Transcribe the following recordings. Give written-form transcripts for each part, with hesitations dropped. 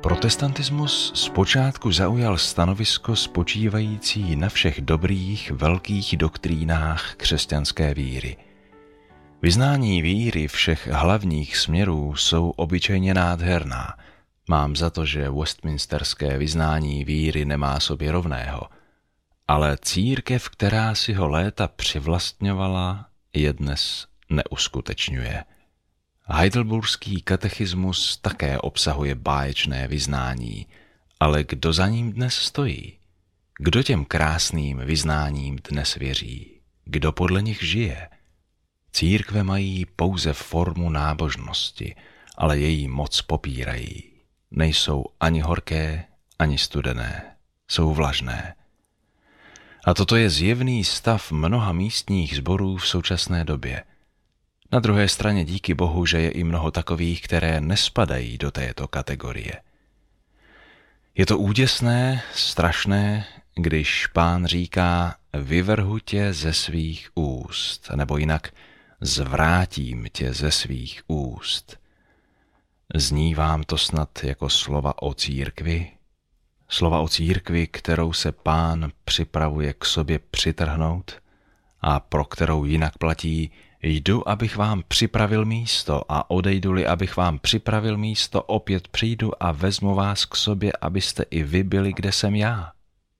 Protestantismus zpočátku zaujal stanovisko spočívající na všech dobrých, velkých doktrínách křesťanské víry. Vyznání víry všech hlavních směrů jsou obyčejně nádherná. Mám za to, že westminsterské vyznání víry nemá sobě rovného, ale církev, která si ho léta přivlastňovala, je dnes neuskutečňuje. Heidelburský katechismus také obsahuje báječné vyznání, ale kdo za ním dnes stojí? Kdo těm krásným vyznáním dnes věří? Kdo podle nich žije? Církve mají pouze formu nábožnosti, ale její moc popírají. Nejsou ani horké, ani studené. Jsou vlažné. A toto je zjevný stav mnoha místních sborů v současné době. Na druhé straně díky Bohu, že je i mnoho takových, které nespadají do této kategorie. Je to úděsné, strašné, když Pán říká: vyvrhu tě ze svých úst, nebo jinak zvrátím tě ze svých úst. Zní vám to snad jako slova o církvi? Slova o církvi, kterou se Pán připravuje k sobě přitrhnout a pro kterou jinak platí: jdu, abych vám připravil místo, a odejdu-li, abych vám připravil místo, opět přijdu a vezmu vás k sobě, abyste i vy byli, kde jsem já.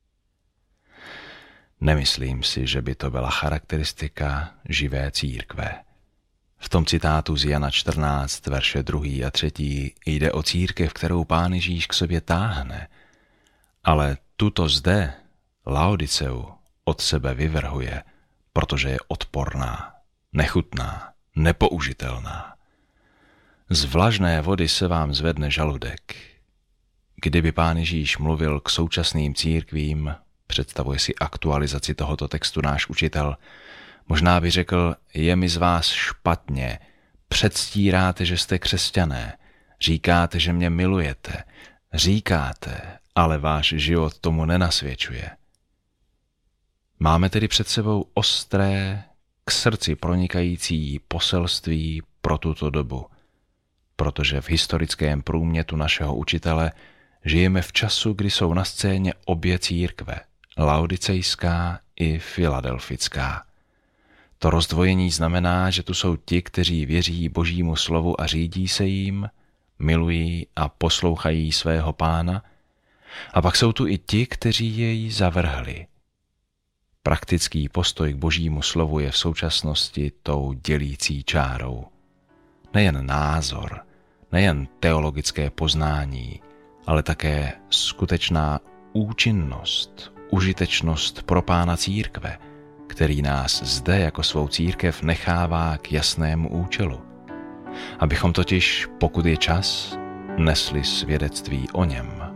Nemyslím si, že by to byla charakteristika živé církve. V tom citátu z Jana 14, verše 2. a 3. jde o církev, kterou Pán Ježíš k sobě táhne, ale tuto zde, Laodiceu, od sebe vyvrhuje, protože je odporná, nechutná, nepoužitelná. Z vlažné vody se vám zvedne žaludek. Kdyby Pán Ježíš mluvil k současným církvím, představuje si aktualizaci tohoto textu náš učitel, možná by řekl: je mi z vás špatně, předstíráte, že jste křesťané, říkáte, že mě milujete, říkáte, ale váš život tomu nenasvědčuje. Máme tedy před sebou ostré, k srdci pronikající poselství pro tuto dobu, protože v historickém průmětu našeho učitele žijeme v času, kdy jsou na scéně obě církve, laodicejská i filadelfická. To rozdvojení znamená, že tu jsou ti, kteří věří Božímu slovu a řídí se jím, milují a poslouchají svého Pána, a pak jsou tu i ti, kteří jej zavrhli. Praktický postoj k Božímu slovu je v současnosti tou dělící čárou. Nejen názor, nejen teologické poznání, ale také skutečná účinnost, užitečnost pro Pána církve, který nás zde jako svou církev nechává k jasnému účelu. Abychom totiž, pokud je čas, nesli svědectví o něm.